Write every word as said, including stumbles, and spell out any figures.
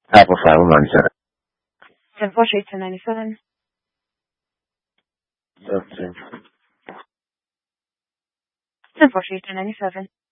Apple file one ninety-seven. ten four street, ten ninety-seven. Okay. ten four street, ten ninety-seven.